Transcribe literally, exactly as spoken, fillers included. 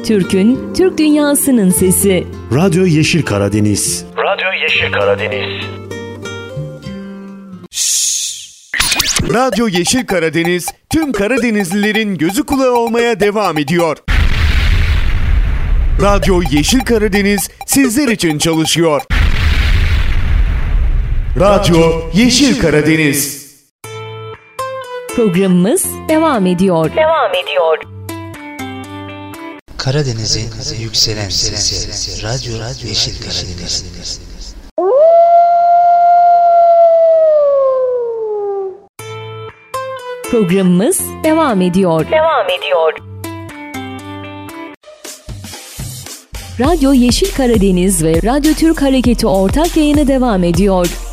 Türk'ün, Türk dünyasının sesi. Radyo Yeşil Karadeniz. Radyo Yeşil Karadeniz. Radyo Yeşil Karadeniz, tüm Karadenizlilerin gözü kulağı olmaya devam ediyor. Radyo Yeşil Karadeniz sizler için çalışıyor. Radyo Yeşil Karadeniz. Programımız devam ediyor. Devam ediyor. Karadeniz'in yükselen sesi, Radyo Yeşil Karadeniz. Programımız devam ediyor. Devam ediyor. Radyo Yeşil Karadeniz ve Radyo Türk Hareketi ortak yayını devam ediyor.